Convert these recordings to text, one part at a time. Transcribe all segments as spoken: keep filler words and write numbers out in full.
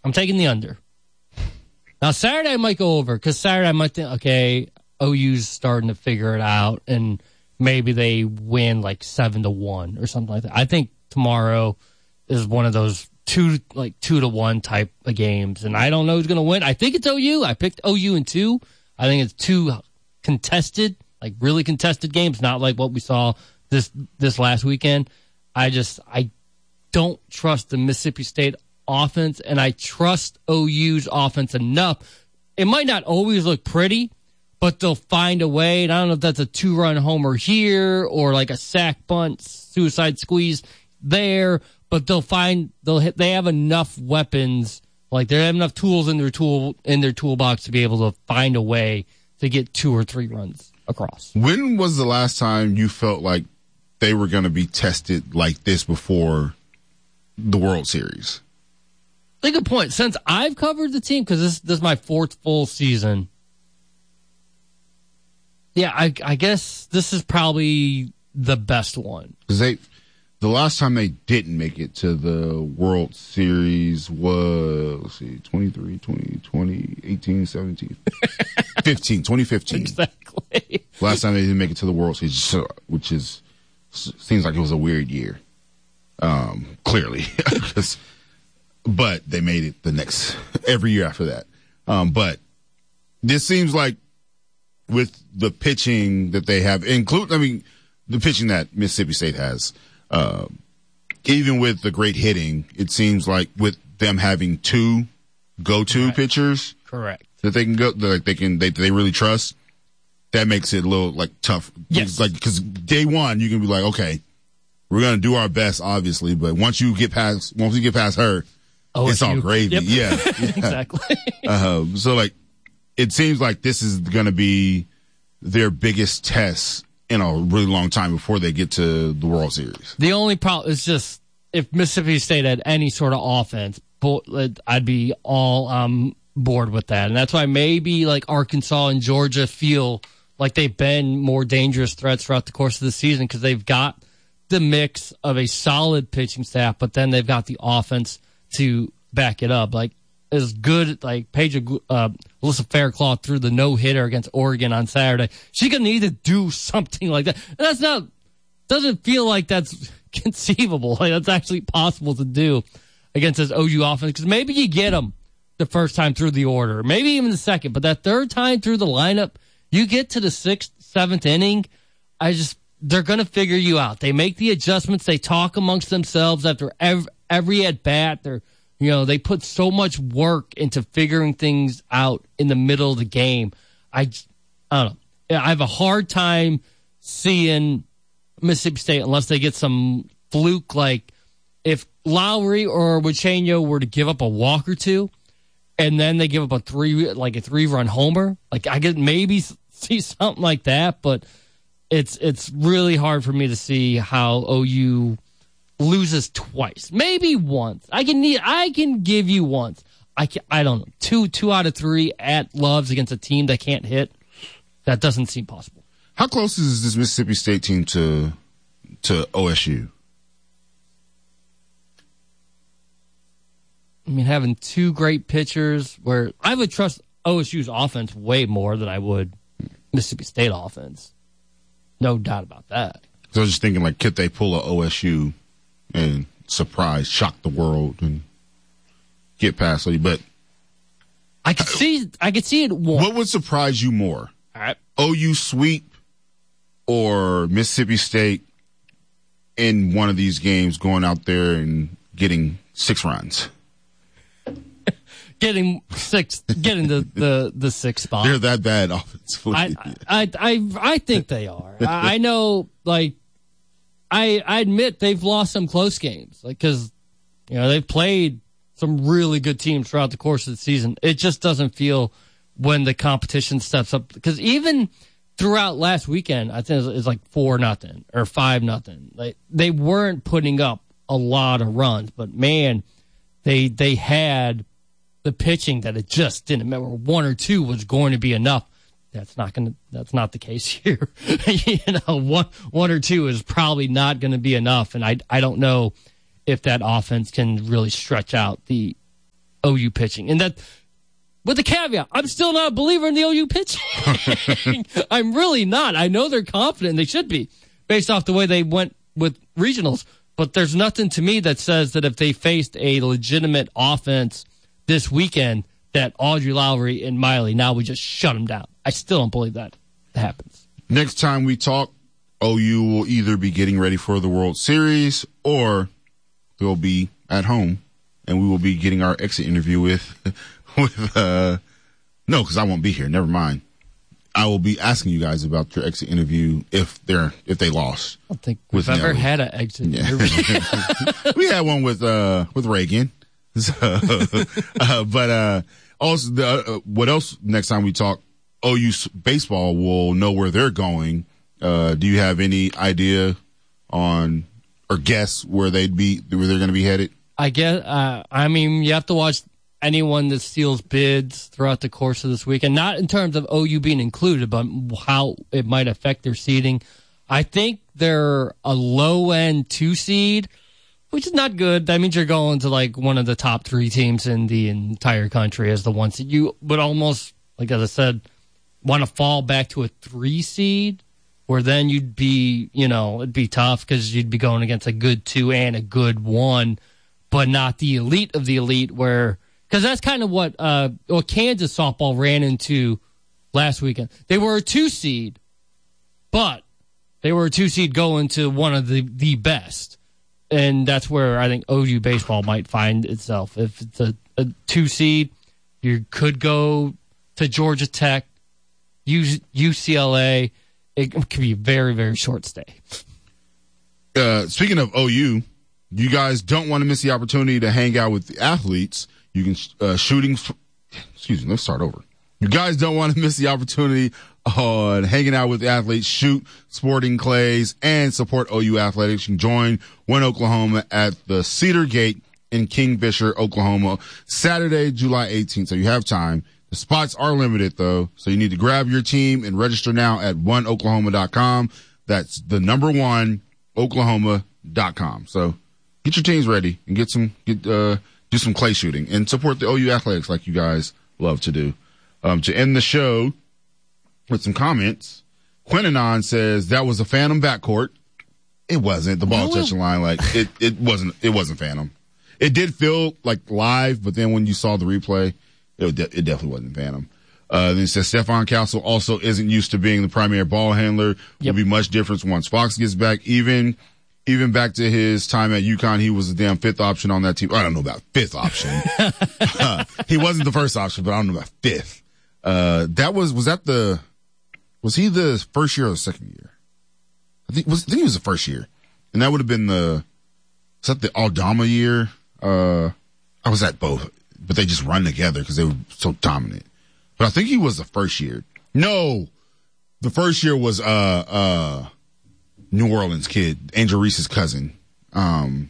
I'm taking the under. Now, Saturday I might go over because Saturday I might think, okay, O U's starting to figure it out, and maybe they win like seven to one or something like that. I think tomorrow is one of those two like two to one type of games, and I don't know who's going to win. I think it's O U. I picked O U in two. I think it's two contested, like really contested games, not like what we saw this this last weekend. I just I don't trust the Mississippi State offense, and I trust O U's offense enough. It might not always look pretty, but they'll find a way. And I don't know if that's a two-run homer here or like a sack bunt, suicide squeeze there, but they'll find they'll hit. They have enough weapons, like they have enough tools in their tool in their toolbox to be able to find a way to get two or three runs across. When was the last time you felt like they were going to be tested like this before the World Series? That's a good point. Since I've covered the team, because this, this is my fourth full season, yeah, I, I guess this is probably the best one. Because they, the last time they didn't make it to the World Series was, let's see, twenty-three, twenty, twenty, eighteen, seventeen, fifteen, twenty fifteen. Exactly. Last time they didn't make it to the World Series, which is, seems like it was a weird year. Um, clearly. But they made it the next, every year after that. Um, but this seems like with the pitching that they have, include, I mean, the pitching that Mississippi State has, uh, even with the great hitting, it seems like with them having two go-to Correct. pitchers. Correct. That they can go, like they can, they, they really trust. That makes it a little like tough. Yes. Like, cause day one, you can be like, okay, we're going to do our best, obviously. But once you get past, once you get past her, O S U. it's all gravy. Yep. Yeah, yeah. Exactly. Um, so, like, it seems like this is going to be their biggest test in a really long time before they get to the World Series. The only problem is just if Mississippi State had any sort of offense, I'd be all um, board with that. And that's why maybe, like, Arkansas and Georgia feel like they've been more dangerous threats throughout the course of the season because they've got the mix of a solid pitching staff, but then they've got the offense to back it up. Like, as good, like, Paige, uh, Alyssa Faircloth threw the no-hitter against Oregon on Saturday. She's going to need to do something like that. And that's not, doesn't feel like that's conceivable. Like, that's actually possible to do against this O U offense. Because maybe you get them the first time through the order, maybe even the second, but that third time through the lineup, you get to the sixth, seventh inning, I just, they're going to figure you out. They make the adjustments. They talk amongst themselves after every, every at bat. They're, you know, they put so much work into figuring things out in the middle of the game. I, I don't know. I have a hard time seeing Mississippi State unless they get some fluke. Like if Lowry or Wichenio were to give up a walk or two, and then they give up a three, like a three-run homer, like I could maybe see something like that, but. It's it's really hard for me to see how O U loses twice, maybe once. I can need I can give you once. I can, I don't know two two out of three at Loves against a team that can't hit. That doesn't seem possible. How close is this Mississippi State team to to O S U? I mean, having two great pitchers, where I would trust O S U's offense way more than I would Mississippi State offense. No doubt about that. So I was just thinking, like, could they pull a O S U and surprise, shock the world, and get past you? But I could see, I could see it. Once. What would surprise you more? All right. O U sweep or Mississippi State in one of these games going out there and getting six runs? Getting six, getting the, the, the sixth spot. They're that bad offensively. I, I, I, I think they are. I, I know, like, I, I admit they've lost some close games, like, cause, you know, they've played some really good teams throughout the course of the season. It just doesn't feel when the competition steps up. Cause even throughout last weekend, I think it's like four nothing or five nothing. Like, they weren't putting up a lot of runs, but man, they, they had, the pitching that it just didn't matter. One or two was going to be enough. That's not going to, that's not the case here. you know, one, one or two is probably not going to be enough. And I, I don't know if that offense can really stretch out the O U pitching. And that, with the caveat, I'm still not a believer in the O U pitching. I'm really not. I know they're confident, they should be, based off the way they went with regionals. But there's nothing to me that says that if they faced a legitimate offense this weekend, that Audrey Lowry and Miley, now we just shut them down. I still don't believe that happens. Next time we talk, O U will either be getting ready for the World Series or we'll be at home and we will be getting our exit interview with, with, uh, no, because I won't be here. Never mind. I will be asking you guys about your exit interview if they're, if they lost. I don't think we've ever Nelly. had an exit yeah. interview. We had one with, uh, with Reagan. So, uh, but, uh, also, the, uh, what else next time we talk, O U baseball will know where they're going. Uh, do you have any idea on or guess where they'd be, where they're going to be headed? I guess, uh, I mean, you have to watch anyone that steals bids throughout the course of this weekend, not in terms of O U being included, but how it might affect their seeding. I think they're a low end two seed, which is not good. That means you're going to like one of the top three teams in the entire country as the ones that you would almost, like as I said, want to fall back to a three seed, where then you'd be, you know, it'd be tough because you'd be going against a good two and a good one, but not the elite of the elite, where, because that's kind of what, uh, what Kansas softball ran into last weekend. They were a two seed, but they were a two seed going to one of the, the best. And that's where I think O U baseball might find itself. If it's a, a two seed, you could go to Georgia Tech, U C L A. It could be a very, very short stay. Uh, speaking of O U, you guys don't want to miss the opportunity to hang out with the athletes. You can uh, shooting. Excuse me. Let's start over. You guys don't want to miss the opportunity on hanging out with the athletes, shoot sporting clays, and support O U athletics. You can join One Oklahoma at the Cedar Gate in Kingfisher, Oklahoma, Saturday, July eighteenth. So you have time. The spots are limited, though, so you need to grab your team and register now at one oklahoma dot com. That's the number one, oklahoma dot com. So get your teams ready and get some, get, uh, do some clay shooting and support the O U athletics like you guys love to do. Um, to end the show with some comments, Quinanon says that was a phantom backcourt. It wasn't. The ball touched the line. Like it, it wasn't, it wasn't phantom. It did feel like live, but then when you saw the replay, It, de- it definitely wasn't phantom. Uh, then it says Stephon Castle also isn't used to being the primary ball handler. Yep. Will be much different once Fox gets back. Even, even back to his time at UConn, he was the damn fifth option on that team. I don't know about fifth option. uh, he wasn't the first option, but I don't know about fifth. Uh, that was, was that the, was he the first year or the second year? I think, was, I think he was the first year. And that would have been the, was that the Aldama year? Uh, I was at both. But they just run together because they were so dominant. But I think he was the first year. No, the first year was uh uh New Orleans kid, Angel Reese's cousin. Um,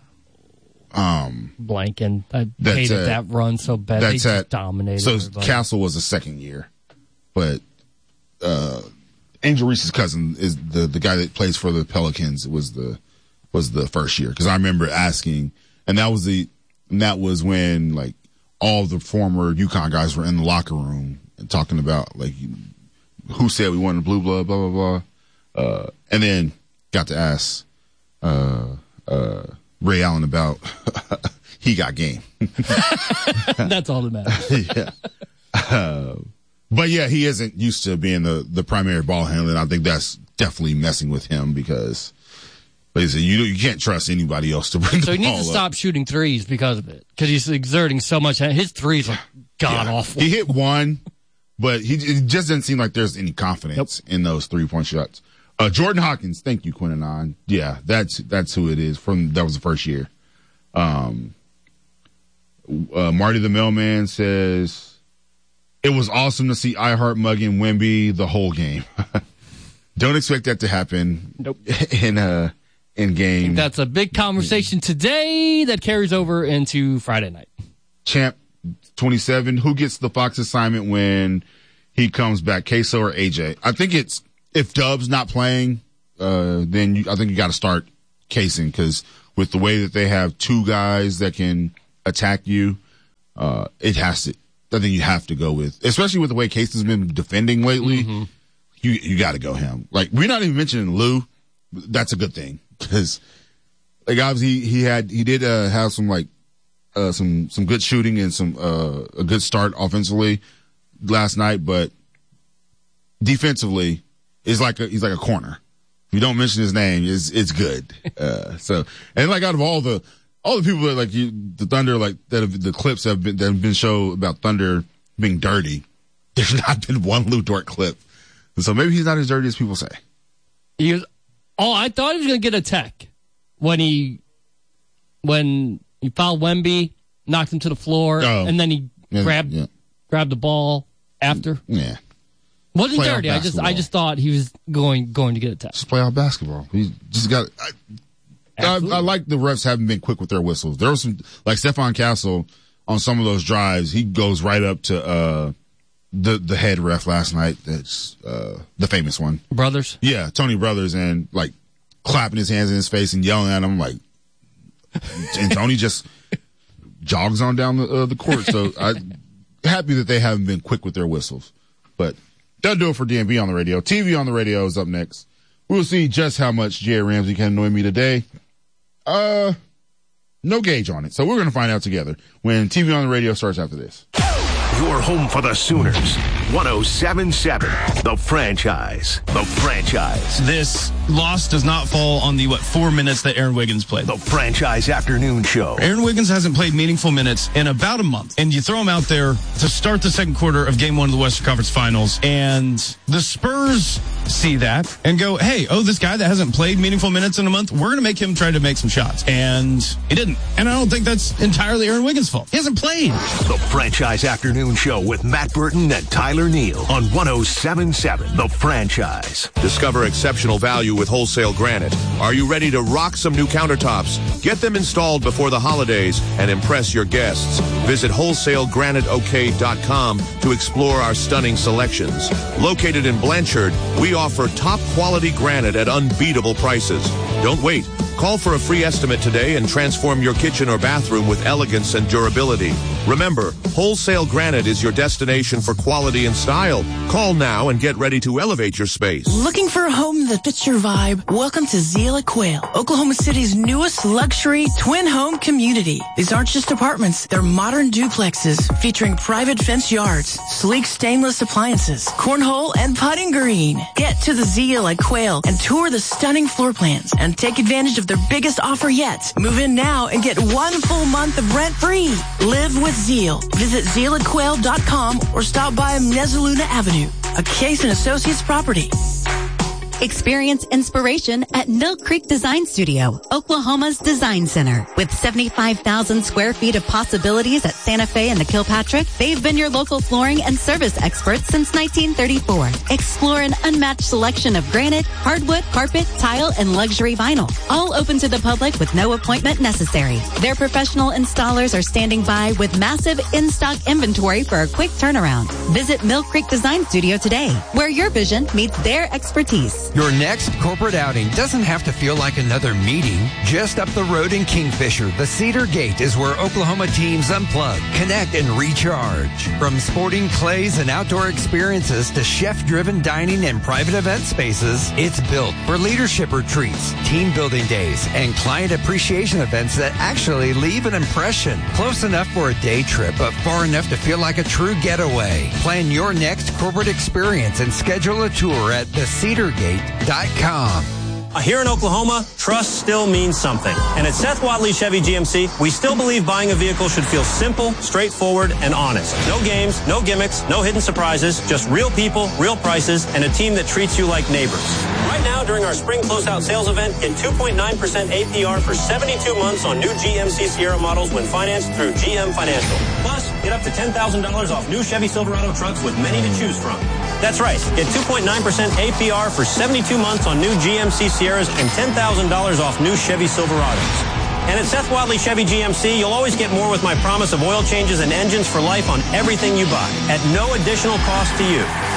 um, Blanking. I hated uh, that run so bad. That's they just dominated. So everybody. Castle was the second year, but uh, Angel Reese's cousin is the the guy that plays for the Pelicans. Was the was the first year because I remember asking, and that was the. And that was when, like, all the former UConn guys were in the locker room and talking about, like, who said we wanted blue blood, blah, blah, blah. Uh, and then got to ask uh, uh, Ray Allen about he got game. That's all that matters. Yeah. Uh, but, yeah, he isn't used to being the, the primary ball handler, and I think that's definitely messing with him because – you you can't trust anybody else to bring so the ball up. So he needs to stop shooting threes because of it. Because he's exerting so much. His threes are god-awful. Yeah. He hit one, but he it just doesn't seem like there's any confidence nope. in those three-point shots. Uh, Jordan Hawkins, thank you, Quinanon. Yeah, that's that's who it is. From That was the first year. Um, uh, Marty the Mailman says, it was awesome to see iHeart mugging Wemby the whole game. Don't expect that to happen nope. in uh in game. That's a big conversation today that carries over into Friday night. Champ twenty-seven, who gets the Fox assignment when he comes back, Queso or A J? I think it's, if Dub's not playing, uh, then you, I think you got to start casing because with the way that they have two guys that can attack you, uh, it has to. I think you have to go with, especially with the way Case has been defending lately. Mm-hmm. You you got to go him. Like, we're not even mentioning Lou. That's a good thing because, like, obviously he had he did uh, have some like uh, some some good shooting and some uh, a good start offensively last night, but defensively is like a, he's like a corner. If you don't mention his name, it's it's good. Uh, so and like out of all the all the people that like you, the Thunder, like that have, the clips have been that have been shown about Thunder being dirty, there's not been one Lou Dort clip. So maybe he's not as dirty as people say. He was, oh, I thought he was going to get a tech when he when he fouled Wemby, knocked him to the floor, oh, and then he yeah, grabbed yeah. grabbed the ball after. Yeah, wasn't dirty. I just I just thought he was going going to get a tech. Just play out basketball. He just got. I, I, I like the refs haven't been quick with their whistles. There was some like Stephon Castle on some of those drives. He goes right up to. Uh, The the head ref last night, that's uh, the famous one. Brothers? Yeah, Tony Brothers, and like clapping his hands in his face and yelling at him, like, and Tony just jogs on down the uh, the court. So I'm happy that they haven't been quick with their whistles. But that'll do it for D M V on the radio. T V on the radio is up next. We'll see just how much Jay Ramsey can annoy me today. Uh, no gauge on it, so we're going to find out together when T V on the radio starts after this. Your home for the Sooners. one oh seven point seven. The Franchise. The Franchise. This loss does not fall on the, what, four minutes that Aaron Wiggins played. The Franchise Afternoon Show. Aaron Wiggins hasn't played meaningful minutes in about a month. And you throw him out there to start the second quarter of game one of the Western Conference Finals. And the Spurs see that and go, hey, oh, this guy that hasn't played meaningful minutes in a month, we're going to make him try to make some shots. And he didn't. And I don't think that's entirely Aaron Wiggins' fault. He hasn't played. The Franchise Afternoon Show with Matt Burton and Tyler Neal on one oh seven point seven. The Franchise. Discover exceptional value with Wholesale Granite. Are you ready to rock some new countertops? Get them installed before the holidays and impress your guests. Visit wholesale granite o k dot com to explore our stunning selections. Located in Blanchard, we offer top quality granite at unbeatable prices. Don't wait. Call for a free estimate today and transform your kitchen or bathroom with elegance and durability. Remember, Wholesale Granite is your destination for quality and style. Call now and get ready to elevate your space. Looking for a home that fits your vibe? Welcome to Zeal at Quail, Oklahoma City's newest luxury twin home community. These aren't just apartments, they're modern duplexes featuring private fence yards, sleek stainless appliances, cornhole, and putting green. Get to the Zeal at Quail and tour the stunning floor plans and take advantage of their biggest offer yet. Move in now and get one full month of rent free. Live with Zeal. Visit zeal at quail dot com or stop by Mezzaluna Avenue, a Case and Associates property. Experience inspiration at Mill Creek Design Studio, Oklahoma's design center. With seventy-five thousand square feet of possibilities at Santa Fe and the Kilpatrick, they've been your local flooring and service experts since nineteen thirty-four. Explore an unmatched selection of granite, hardwood, carpet, tile, and luxury vinyl. All open to the public with no appointment necessary. Their professional installers are standing by with massive in-stock inventory for a quick turnaround. Visit Mill Creek Design Studio today, where your vision meets their expertise. Your next corporate outing doesn't have to feel like another meeting. Just up the road in Kingfisher, the Cedar Gate is where Oklahoma teams unplug, connect, and recharge. From sporting clays and outdoor experiences to chef-driven dining and private event spaces, it's built for leadership retreats, team building days, and client appreciation events that actually leave an impression. Close enough for a day trip, but far enough to feel like a true getaway. Plan your next corporate experience and schedule a tour at the cedar gate dot com. Here in Oklahoma, trust still means something. And at Seth Watley Chevy G M C, we still believe buying a vehicle should feel simple, straightforward, and honest. No games, no gimmicks, no hidden surprises, just real people, real prices, and a team that treats you like neighbors. Right now, during our spring closeout sales event, get two point nine percent A P R for seventy-two months on new G M C Sierra models when financed through G M Financial. Plus, get up to ten thousand dollars off new Chevy Silverado trucks with many to choose from. That's right. Get two point nine percent A P R for seventy-two months on new G M C Sierras and ten thousand dollars off new Chevy Silverados. And at Seth Watley Chevy G M C, you'll always get more with my promise of oil changes and engines for life on everything you buy at no additional cost to you.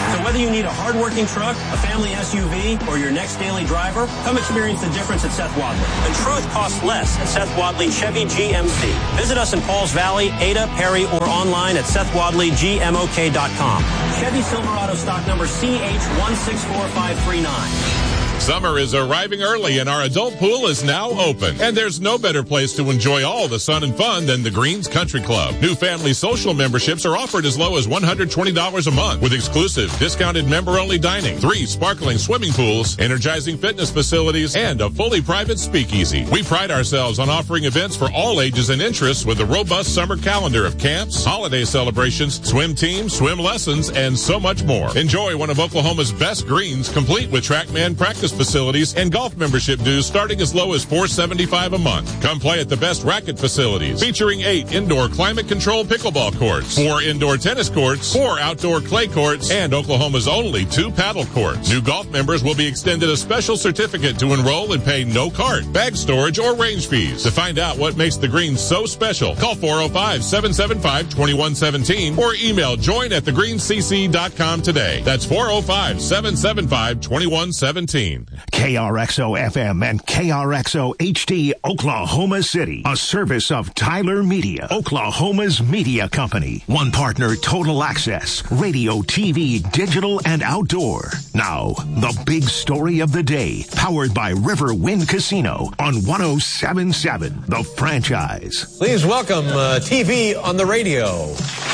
So whether you need a hard-working truck, a family S U V, or your next daily driver, come experience the difference at Seth Wadley. The truth costs less at Seth Wadley Chevy G M C. Visit us in Pauls Valley, Ada, Perry, or online at seth wadley g m o k dot com. Chevy Silverado stock number C H one six four five three nine. Summer is arriving early and our adult pool is now open. And there's no better place to enjoy all the sun and fun than the Greens Country Club. New family social memberships are offered as low as one hundred twenty dollars a month with exclusive discounted member-only dining, three sparkling swimming pools, energizing fitness facilities, and a fully private speakeasy. We pride ourselves on offering events for all ages and interests with a robust summer calendar of camps, holiday celebrations, swim teams, swim lessons, and so much more. Enjoy one of Oklahoma's best greens, complete with TrackMan practice facilities and golf membership dues starting as low as four hundred seventy-five dollars a month. Come play at the best racket facilities, featuring eight indoor climate-controlled pickleball courts, four indoor tennis courts, four outdoor clay courts, and Oklahoma's only two paddle courts. New golf members will be extended a special certificate to enroll and pay no cart, bag storage, or range fees. To find out what makes the greens so special, call four oh five, seven seven five, two one one seven or email join at the greens c c dot com today. That's four oh five, seven seven five, two one one seven. K R X O F M and K R X O H D, Oklahoma City. A service of Tyler Media, Oklahoma's media company. One partner, Total Access, radio, T V, digital, and outdoor. Now, the big story of the day, powered by River Wind Casino on one oh seven point seven, The Franchise. Please welcome uh, T V on the radio.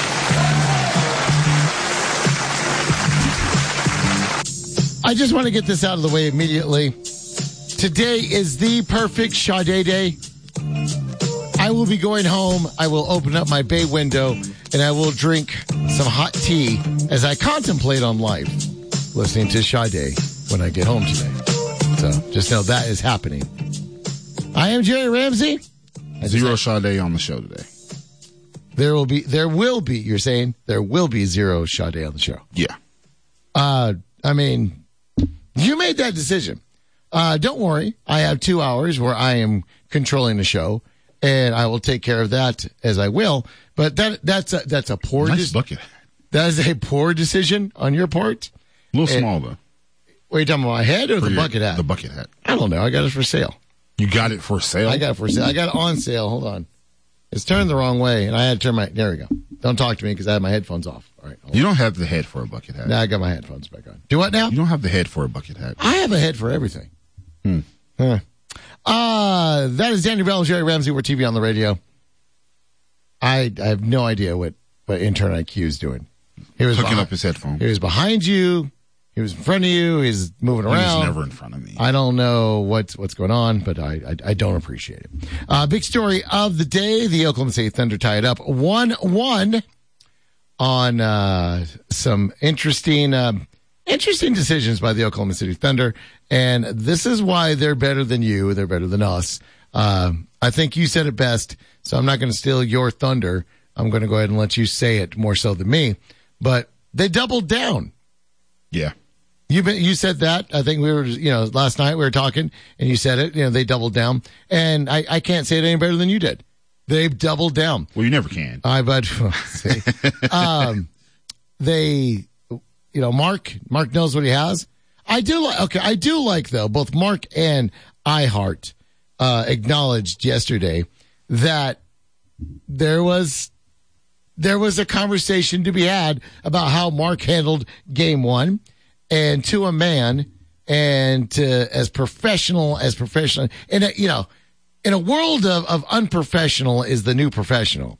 I just want to get this out of the way immediately. Today is the perfect Sade day. I will be going home. I will open up my bay window and I will drink some hot tea as I contemplate on life, listening to Sade when I get home today. So just know that is happening. I am Jerry Ramsey. Zero Sade on the show today. There will be, there will be, you're saying there will be zero Sade on the show. Yeah. Uh, I mean, you made that decision. Uh, don't worry. I have two hours where I am controlling the show, and I will take care of that as I will. But that that's a, that's a poor nice de- bucket. That is a poor decision on your part. A little and, small though. Were you talking about my head or for the your, bucket hat? The bucket hat. I don't know. I got it for sale. You got it for sale? I got it for sale. I got it on sale. Hold on. It's turned the wrong way, and I had to turn my. There we go. Don't talk to me because I had my headphones off. All right. You don't have the head for a bucket hat. Now I got my headphones back on. Do what now? You don't have the head for a bucket hat. I have a head for everything. Hmm. Huh. Uh, that is Danny Bell and Jerry Ramsey. We're T V on the radio. I I have no idea what, what intern I Q is doing. He was hooking behind, up his headphones. He was behind you. He was in front of you. He's moving around. He was never in front of me. I don't know what's what's going on, but I I, I don't appreciate it. Uh, big story of the day: the Oklahoma City Thunder tied up one one on uh, some interesting um, interesting decisions by the Oklahoma City Thunder, and this is why they're better than you. They're better than us. Uh, I think you said it best, so I'm not going to steal your thunder. I'm going to go ahead and let you say it more so than me. But they doubled down. Yeah. You been, you said that. I think we were, you know, last night we were talking and you said it, you know, they doubled down and I, I can't say it any better than you did. They've doubled down. Well, you never can. I, but, see, um, they, you know, Mark, Mark knows what he has. I do like, okay. I do like though, both Mark and iHeart, uh, acknowledged yesterday that there was, there was a conversation to be had about how Mark handled game one. And to a man, and to, as professional as professional, in a, you know, in a world of, of unprofessional is the new professional.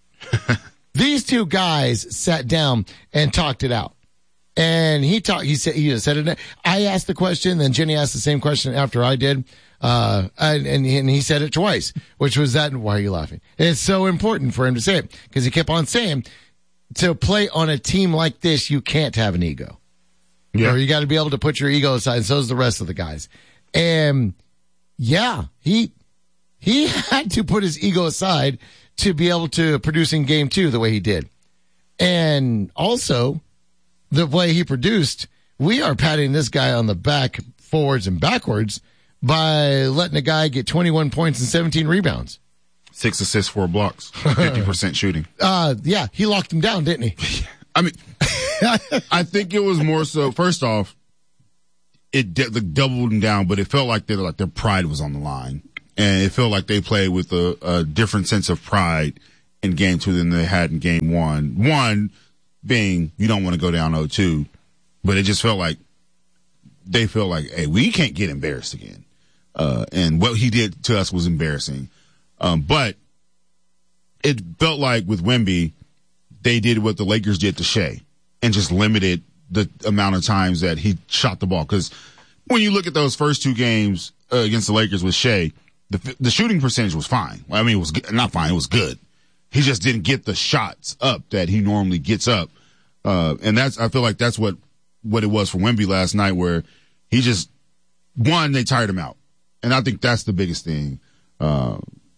These two guys sat down and talked it out. And he talked, he said, he said it. I asked the question, then Jenny asked the same question after I did. Uh, and, and he said it twice, which was that, why are you laughing? It's so important for him to say it because he kept on saying to play on a team like this, you can't have an ego. Yeah. Or you got to be able to put your ego aside. And so is the rest of the guys. And yeah, he, he had to put his ego aside to be able to produce in game two the way he did. And also the way he produced, we are patting this guy on the back forwards and backwards by letting a guy get twenty-one points and seventeen rebounds. Six assists, four blocks, fifty percent shooting. Uh, yeah, he locked him down, didn't he? I mean, I think it was more so, first off, it d- doubled them down, but it felt like they like their pride was on the line. And it felt like they played with a, a different sense of pride in game two than they had in game one. One being you don't want to go down oh two, but it just felt like they felt like, hey, we can't get embarrassed again. Uh, and what he did to us was embarrassing. Um, but it felt like with Wemby, they did what the Lakers did to Shea and just limited the amount of times that he shot the ball. Because when you look at those first two games uh, against the Lakers with Shea, the, the shooting percentage was fine. I mean, it was good, not fine. It was good. He just didn't get the shots up that he normally gets up. Uh, and that's, I feel like that's what, what it was for Wemby last night, where he just, one, they tired him out. And I think that's the biggest thing. Uh,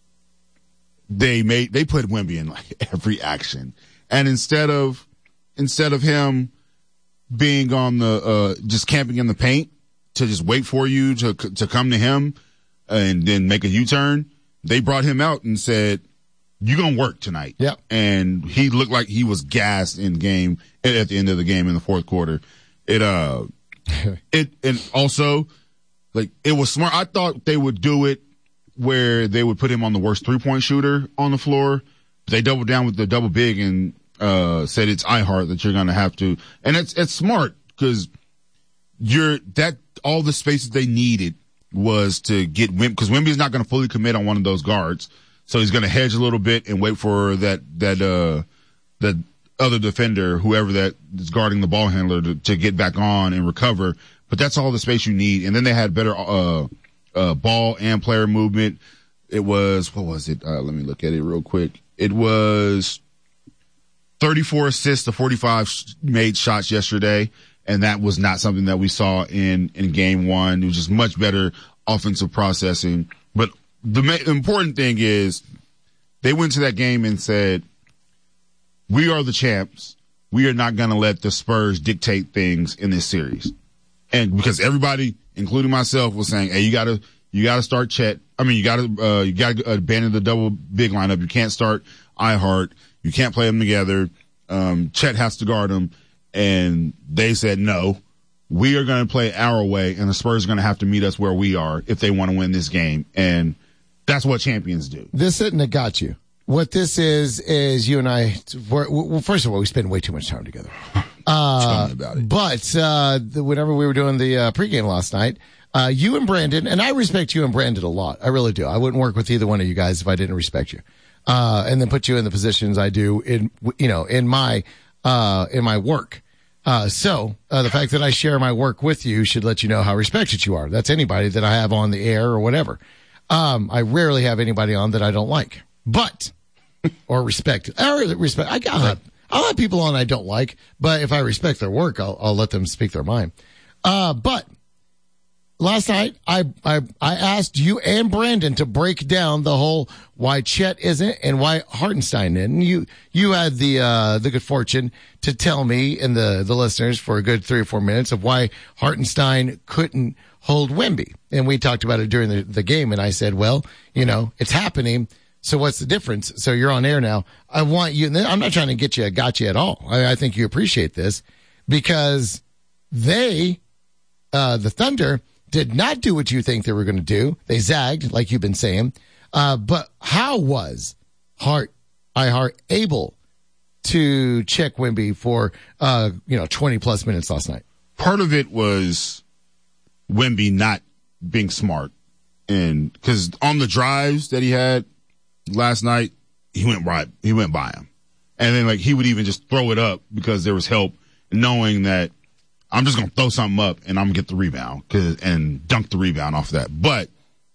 they made, they put Wemby in like every action. And instead of, instead of him being on the, uh, just camping in the paint to just wait for you to, to come to him and then make a U-turn, they brought him out and said, you're going to work tonight. Yep. And he looked like he was gassed in game at the end of the game in the fourth quarter. It, uh, it, and also like it was smart. I thought they would do it where they would put him on the worst three point shooter on the floor. They doubled down with the double big and, uh, said it's iHeart that you're going to have to. And it's, it's smart because you're that all the spaces they needed was to get Wimby, because Wemby's not going to fully commit on one of those guards. So he's going to hedge a little bit and wait for that, that, uh, that other defender, whoever that is guarding the ball handler to, to get back on and recover. But that's all the space you need. And then they had better, uh, uh, ball and player movement. It was, what was it? Uh, let me look at it real quick. It was thirty-four assists to forty-five made shots yesterday. And that was not something that we saw in, in game one. It was just much better offensive processing. But the ma- important thing is they went to that game and said, we are the champs. We are not going to let the Spurs dictate things in this series. And because everybody, including myself, was saying, hey, you gotta, you gotta start Chet. I mean, you gotta, uh, you gotta abandon the double big lineup. You can't start iHeart. You can't play them together. Um, Chet has to guard them. And they said, no, we are going to play our way, and the Spurs are going to have to meet us where we are if they want to win this game. And that's what champions do. This isn't a got you. What this is, is you and I, well, first of all, we spend way too much time together. Uh, Tell me about it. But, uh, the, whenever we were doing the, uh, pregame last night, uh, you and Brandon, and I respect you and Brandon a lot. I really do. I wouldn't work with either one of you guys if I didn't respect you. Uh, and then put you in the positions I do in, you know, in my, uh, in my work. Uh, so, uh, the fact that I share my work with you should let you know how respected you are. That's anybody that I have on the air or whatever. Um, I rarely have anybody on that I don't like, but, or respect, or respect. I got, have, I'll have people on I don't like, but if I respect their work, I'll, I'll let them speak their mind. Uh, but last night, I, I, I asked you and Brandon to break down the whole why Chet isn't and why Hartenstein isn't. You, you had the, uh, the good fortune to tell me and the, the listeners for a good three or four minutes of why Hartenstein couldn't hold Wemby. And we talked about it during the, the game. And I said, well, you know, it's happening. So what's the difference? So you're on air now. I want you, and I'm not trying to get you, got you at all. I, I think you appreciate this because they, uh, the Thunder, did not do what you think they were going to do. They zagged, like you've been saying. Uh, but how was Hart, iHeart able to check Wemby for, uh, you know, twenty plus minutes last night? Part of it was Wemby not being smart. And because on the drives that he had last night, he went right, he went by him. And then like he would even just throw it up because there was help, knowing that I'm just going to throw something up and I'm going to get the rebound cause, and dunk the rebound off of that. But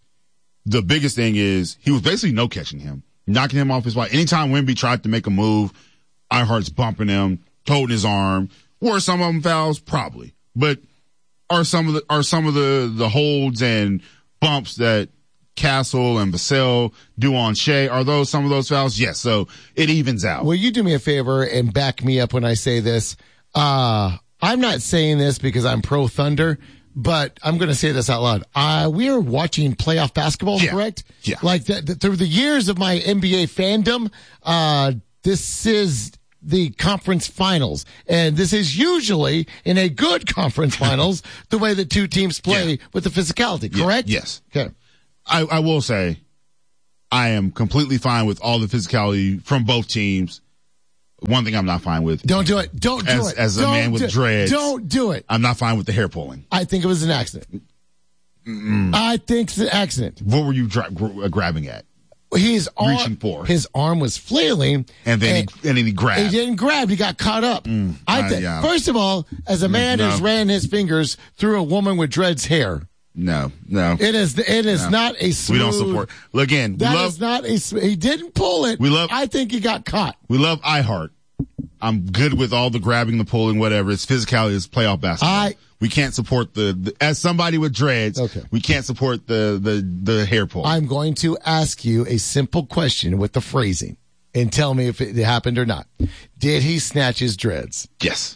the biggest thing is he was basically no catching him, knocking him off his spot. Anytime Wemby tried to make a move, iHeart's bumping him, holding his arm. Were some of them fouls? Probably. But are some of the, are some of the, the holds and bumps that Castle and Vassell do on Shea, are those some of those fouls? Yes. So it evens out. Will you do me a favor and back me up when I say this? Uh, I'm not saying this because I'm pro Thunder, but I'm going to say this out loud. Uh, we are watching playoff basketball, yeah. correct? Yeah. Like the, the, through the years of my N B A fandom, uh, this is the conference finals. And this is usually, in a good conference finals, the way that two teams play yeah. with the physicality, correct? Yeah. Yes. Okay. I, I will say, I am completely fine with all the physicality from both teams. One thing I'm not fine with. Don't do it. Don't do as, it. As a don't man with do, dreads. Don't do it. I'm not fine with the hair pulling. I think it was an accident. Mm-mm. I think it's an accident. What were you dra- gra- grabbing at? His arm, reaching for. His arm was flailing. And then, and, he, and then he grabbed. He didn't grab. He got caught up. Mm, I think. Uh, yeah. First of all, as a man no. who's ran his fingers through a woman with dreads hair. No, no. It is, it is no. not a smooth. We don't support. Again, we that love, is not a, he didn't pull it. We love, I think he got caught. We love iHeart. I'm good with all the grabbing, the pulling, whatever. It's physicality. It's playoff basketball. I, we can't support the, the as somebody with dreads. Okay. We can't support the the the hair pull. I'm going to ask you a simple question with the phrasing, and tell me if it happened or not. Did he snatch his dreads? Yes.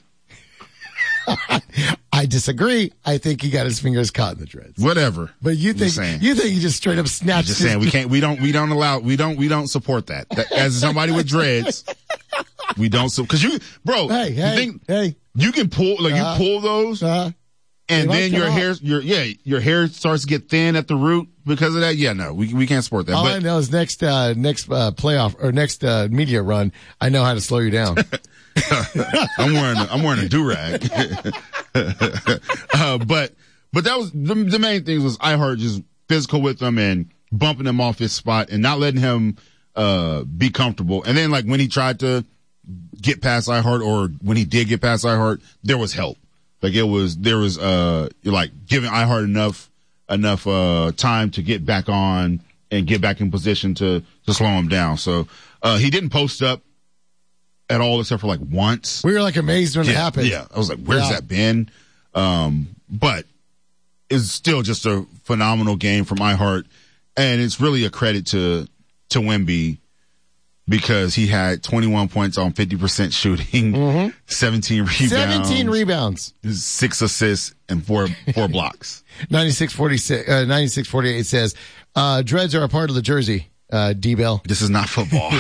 I disagree. I think he got his fingers caught in the dreads. Whatever. But you think you think he just straight up snatched? Just saying, we can't. We don't. We don't allow. We don't. We don't support that. that as somebody with dreads. We don't, because you, bro, hey, hey, you think hey. you can pull, like uh, you pull those, uh, and then your hair, your, yeah, your hair starts to get thin at the root because of that. Yeah, no, we we can't support that. All but, I know is next, uh, next, uh, playoff or next, uh, media run, I know how to slow you down. I'm wearing, a, I'm wearing a do-rag. uh, but, but that was, the, the main thing was iHeart just physical with him and bumping him off his spot and not letting him, uh, be comfortable. And then like when he tried to get past iHeart, or when he did get past iHeart, there was help. Like it was, there was, uh, like giving iHeart enough, enough, uh, time to get back on and get back in position to, to slow him down. So, uh, he didn't post up at all except for like once. We were like amazed when yeah, it happened. Yeah. I was like, where's yeah. that been? Um, but it's still just a phenomenal game from iHeart. And it's really a credit to, to Wemby, because he had twenty-one points on fifty percent shooting, mm-hmm. seventeen rebounds, seventeen rebounds, six assists, and four four blocks. ninety-six forty-six, uh, ninety-six forty-eight says, uh, dreads are a part of the jersey, uh, D-Bell. This is not football.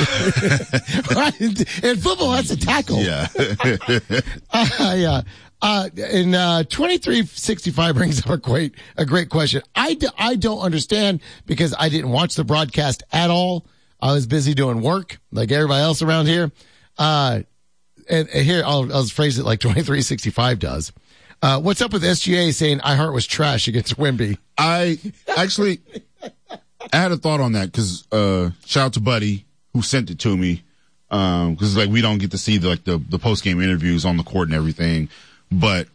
In football, that's a tackle. Yeah. uh, yeah. Uh, and, uh, twenty-three sixty-five brings up a great, a great question. I, d- I don't understand because I didn't watch the broadcast at all. I was busy doing work like everybody else around here. Uh, and, and here, I'll, I'll phrase it like twenty-three sixty-five does. Uh, what's up with S G A saying iHeart was trash against Wemby? I actually, I had a thought on that because, uh, shout out to Buddy who sent it to me. Um, cause like we don't get to see the, like the, the post game interviews on the court and everything, but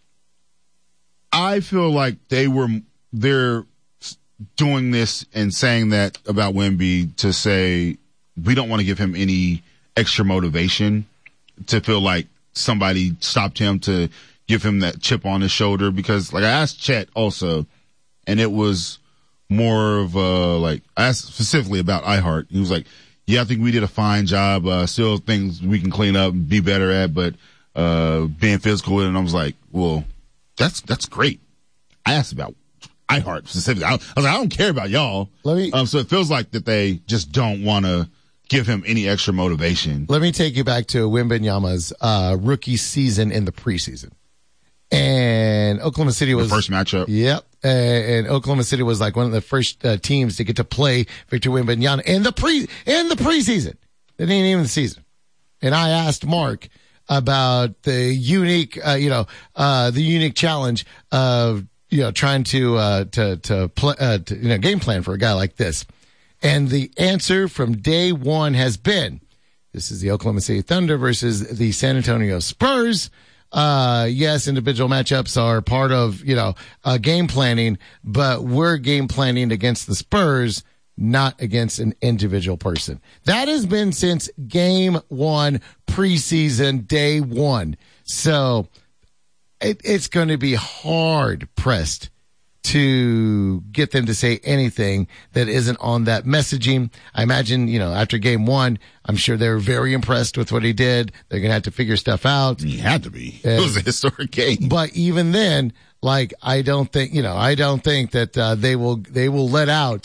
I feel like they were, they're, doing this and saying that about Wemby to say we don't want to give him any extra motivation to feel like somebody stopped him to give him that chip on his shoulder. Because like I asked Chet also, and it was more of a like I asked specifically about iHeart. He was like, yeah, I think we did a fine job. Uh, still things we can clean up and be better at, but uh, being physical with it. And I was like, well, that's that's great. I asked about iHeart specifically. I, I was like, I don't care about y'all. Let me, um, so it feels like that they just don't want to give him any extra motivation. Let me take you back to Wembanyama's uh, rookie season in the preseason. And Oklahoma City was the first matchup. Yep. Uh, and Oklahoma City was like one of the first uh, teams to get to play Victor Wembanyama in the pre in the preseason. It ain't even the season. And I asked Mark about the unique, uh, you know, uh, the unique challenge of, you know, trying to, uh, to, to play, uh, to, you know, game plan for a guy like this. And the answer from day one has been, this is the Oklahoma City Thunder versus the San Antonio Spurs. Uh, yes, individual matchups are part of, you know, uh, game planning, but we're game planning against the Spurs, not against an individual person. That has been since game one, preseason, day one. So, It, it's going to be hard pressed to get them to say anything that isn't on that messaging. I imagine, you know, after game one, I'm sure they were very impressed with what he did. They're going to have to figure stuff out. He had to be. And, it was a historic game. But even then, like, I don't think, you know, I don't think that, uh, they will, they will let out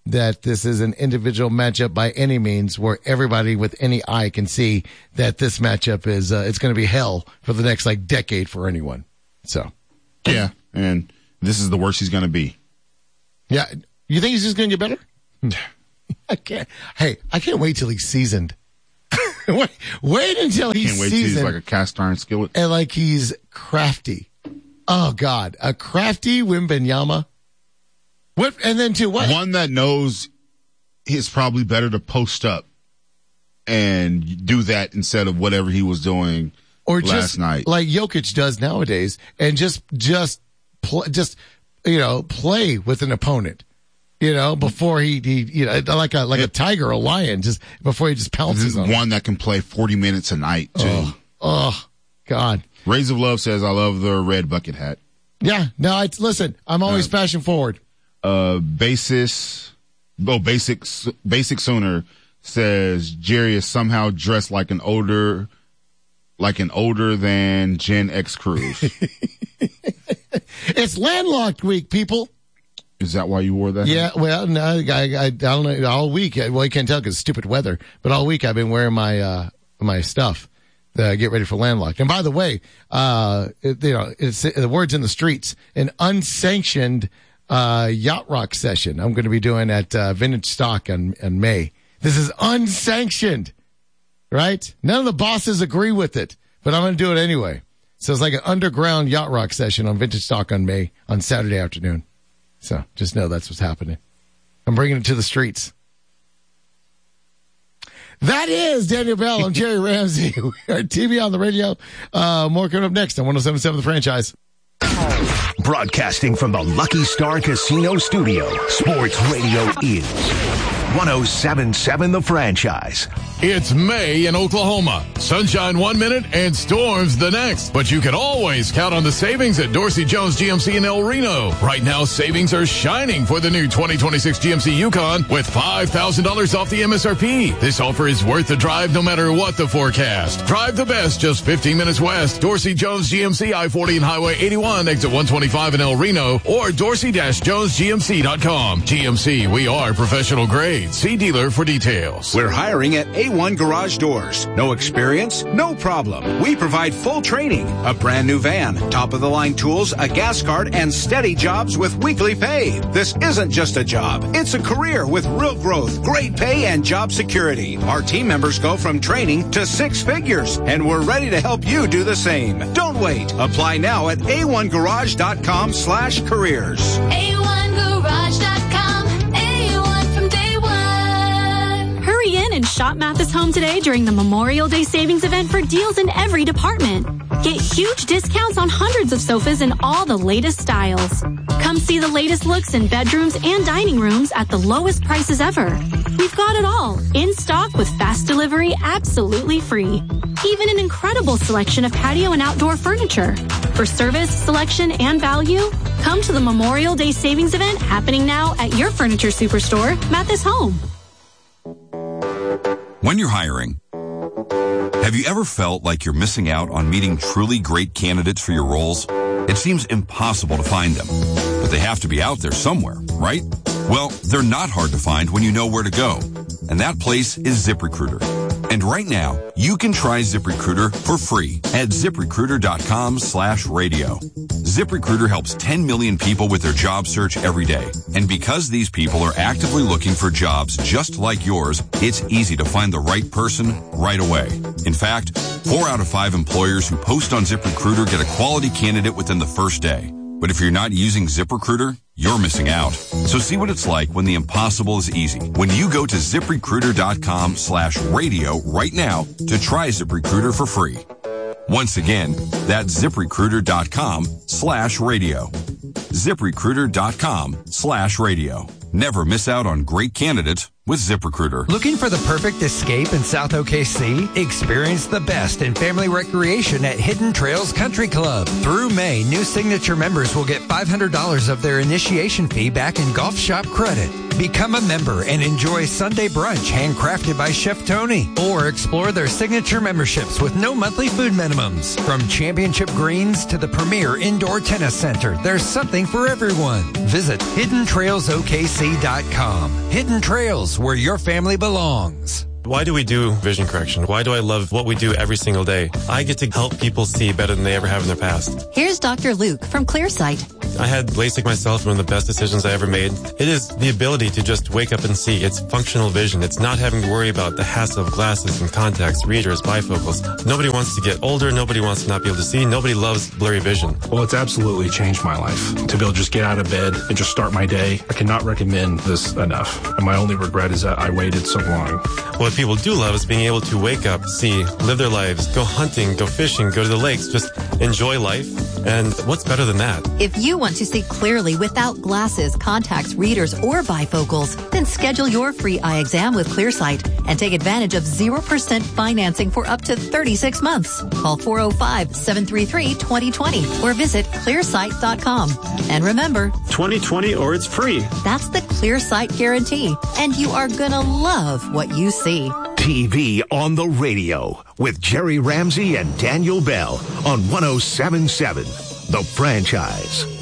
that this is an individual matchup by any means, where everybody with any eye can see that this matchup is uh, it's going to be hell for the next like decade for anyone. So, yeah, and this is the worst he's going to be. Yeah, you think he's just going to get better? I can't. Hey, I can't wait till he's seasoned. wait, wait until he's can't wait seasoned. till he's like a cast iron skillet, and like he's crafty. Oh God, a crafty Wembanyama. What? And then to what? One that knows it's probably better to post up and do that instead of whatever he was doing or last just night, like Jokic does nowadays, and just just pl- just you know play with an opponent, you know, before he, he you know like a like a tiger or a lion, just before he just pounces this is on one him. that can play forty minutes a night too. Oh, oh God. Rays of Love says, "I love the red bucket hat." Yeah, no, it's listen. I'm always uh, fashion forward. Uh, basis, oh, basic, basic Sooner says Jerry is somehow dressed like an older, like an older than Gen X Cruz. It's landlocked week, people. Is that why you wore that? Yeah, well, no, I, I, I don't know. All week, well, you can't tell because stupid weather. But all week, I've been wearing my uh, my stuff to get ready for landlocked. And by the way, uh, it, you know, it's the words in the streets. An unsanctioned uh, yacht rock session I'm going to be doing at uh, Vintage Stock in, in May. This is unsanctioned, right? None of the bosses agree with it, but I'm going to do it anyway. So it's like an underground yacht rock session on Vintage Stock on May on Saturday afternoon. So just know that's what's happening. I'm bringing it to the streets. That is Daniel Bell. I'm Jerry Ramsey. We are T V on the radio. Uh, more coming up next on one oh seven point seven The Franchise. Broadcasting from the Lucky Star Casino Studio, Sports Radio is one oh seven point seven The Franchise. It's May in Oklahoma. Sunshine one minute and storms the next. But you can always count on the savings at Dorsey Jones G M C in El Reno. Right now, savings are shining for the new twenty twenty-six G M C Yukon with five thousand dollars off the M S R P. This offer is worth the drive no matter what the forecast. Drive the best just fifteen minutes west. Dorsey Jones G M C, I forty and Highway eighty-one, exit one twenty-five in El Reno, or dorsey jones g m c dot com. G M C, we are professional grade. See dealer for details. We're hiring at A one Garage Doors. No experience? No problem. We provide full training, a brand new van, top of the line tools, a gas card, and steady jobs with weekly pay. This isn't just a job. It's a career with real growth, great pay, and job security. Our team members go from training to six figures, and we're ready to help you do the same. Don't wait. Apply now at a one garage dot com slash careers. a one garage dot com. A one from day one. Hurry in and shop Mathis Home today during the Memorial Day savings event for deals in every department. Get huge discounts on hundreds of sofas in all the latest styles. Come see the latest looks in bedrooms and dining rooms at the lowest prices ever. We've got it all in stock with fast delivery absolutely free. Even an incredible selection of patio and outdoor furniture. For service, selection, and value, come to the Memorial Day savings event happening now at your furniture superstore, Mathis Home. When you're hiring, have you ever felt like you're missing out on meeting truly great candidates for your roles? It seems impossible to find them, but they have to be out there somewhere, right? Well, they're not hard to find when you know where to go, and that place is ZipRecruiter. And right now, you can try ZipRecruiter for free at ZipRecruiter.com slash radio. ZipRecruiter helps ten million people with their job search every day. And because these people are actively looking for jobs just like yours, it's easy to find the right person right away. In fact, four out of five employers who post on ZipRecruiter get a quality candidate within the first day. But if you're not using ZipRecruiter, you're missing out. So see what it's like when the impossible is easy. When you go to ZipRecruiter.com slash radio right now to try ZipRecruiter for free. Once again, that's ZipRecruiter.com slash radio. ZipRecruiter.com slash radio. Never miss out on great candidates with ZipRecruiter. Looking for the perfect escape in South O K C? Experience the best in family recreation at Hidden Trails Country Club. Through May, new signature members will get five hundred dollars of their initiation fee back in golf shop credit. Become a member and enjoy Sunday brunch handcrafted by Chef Tony. Or explore their signature memberships with no monthly food minimums. From championship greens to the premier indoor tennis center, there's something for everyone. Visit hidden trails O K C dot com. Hidden Trails, where your family belongs. Why do we do vision correction? Why do I love what we do every single day? I get to help people see better than they ever have in their past. Here's Doctor Luke from Clearsight. I had LASIK myself, one of the best decisions I ever made. It is the ability to just wake up and see. It's functional vision. It's not having to worry about the hassle of glasses and contacts, readers, bifocals. Nobody wants to get older. Nobody wants to not be able to see. Nobody loves blurry vision. Well, it's absolutely changed my life. To be able to just get out of bed and just start my day, I cannot recommend this enough. And my only regret is that I waited so long. What people do love is being able to wake up, see, live their lives, go hunting, go fishing, go to the lakes, just enjoy life. And what's better than that? If you want to see clearly without glasses, contacts, readers, or bifocals, then schedule your free eye exam with Clearsight and take advantage of zero percent financing for up to thirty-six months. Call four oh five, seven three three, two oh two oh or visit clearsight dot com. And remember, twenty twenty or it's free. That's the Clearsight guarantee. And you are gonna love what you see. T V on the radio with Jerry Ramsey and Daniel Bell on one oh seven point seven, The Franchise.